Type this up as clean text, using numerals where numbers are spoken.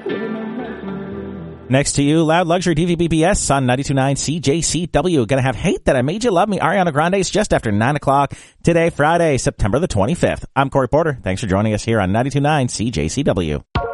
Next to you, Loud Luxury DVBBS on 92.9 CJCW. Gonna have Hate That I Made You Love Me. Ariana Grande is just after 9 o'clock today, Friday, September the 25th. I'm Corey Porter. Thanks for joining us here on 92.9 CJCW.